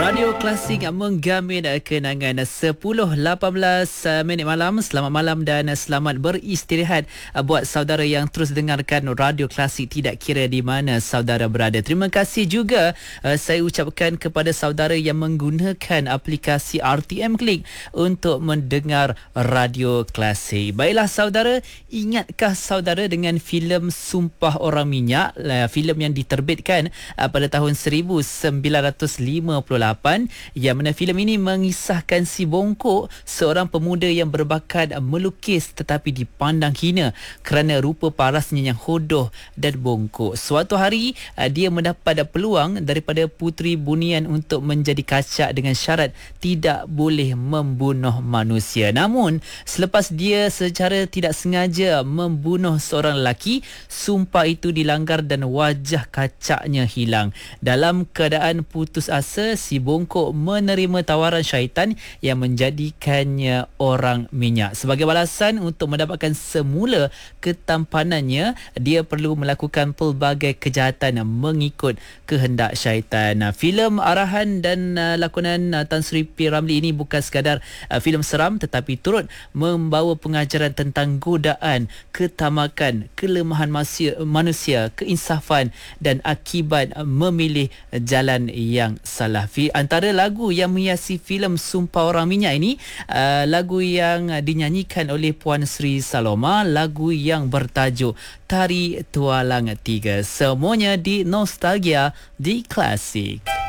Radio Klasik menggamin kenangan 10.18 minit malam. Selamat malam dan selamat beristirahat buat saudara yang terus dengarkan Radio Klasik tidak kira di mana saudara berada. Terima kasih juga saya ucapkan kepada saudara yang menggunakan aplikasi RTM Klik untuk mendengar Radio Klasik. Baiklah saudara, ingatkah saudara dengan filem Sumpah Orang Minyak, filem yang diterbitkan pada tahun 1958, yang mana filem ini mengisahkan si Bongkok, seorang pemuda yang berbakat melukis tetapi dipandang hina kerana rupa parasnya yang hodoh dan bongkok. Suatu hari dia mendapat peluang daripada Puteri Bunian untuk menjadi kacak dengan syarat tidak boleh membunuh manusia. Namun selepas dia secara tidak sengaja membunuh seorang lelaki, sumpah itu dilanggar dan wajah kacaknya hilang. Dalam keadaan putus asa, si Bongkok menerima tawaran syaitan yang menjadikannya orang minyak. Sebagai balasan untuk mendapatkan semula ketampanannya, dia perlu melakukan pelbagai kejahatan mengikut kehendak syaitan. Filem arahan dan lakonan Tan Sri P. Ramlee ini bukan sekadar filem seram tetapi turut membawa pengajaran tentang godaan, ketamakan, kelemahan manusia, keinsafan dan akibat memilih jalan yang salah. Antara lagu yang menghiasi filem Sumpah Orang Minyak ini, lagu yang dinyanyikan oleh Puan Sri Saloma, lagu yang bertajuk Tari Tualang 3. Semuanya di Nostalgia di Klasik.